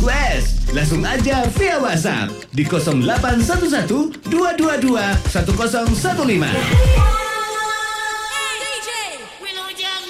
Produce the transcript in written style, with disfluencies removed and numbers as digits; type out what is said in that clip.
request. Langsung aja via WhatsApp di 0811 222 1015.